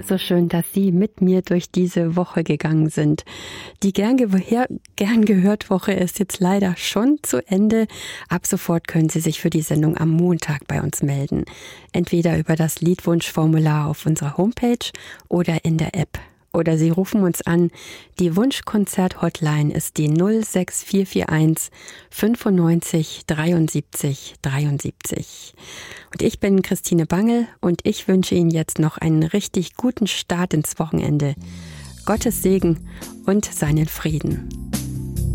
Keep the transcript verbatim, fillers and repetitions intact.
So schön, dass Sie mit mir durch diese Woche gegangen sind. Die gern, ge- gern gehört Woche ist jetzt leider schon zu Ende. Ab sofort können Sie sich für die Sendung am Montag bei uns melden. Entweder über das Liedwunschformular auf unserer Homepage oder in der App. Oder Sie rufen uns an. Die Wunschkonzert-Hotline ist die null sechs vier vier eins fünfundneunzig dreiundsiebzig dreiundsiebzig. Und ich bin Christine Bangel und ich wünsche Ihnen jetzt noch einen richtig guten Start ins Wochenende. Gottes Segen und seinen Frieden.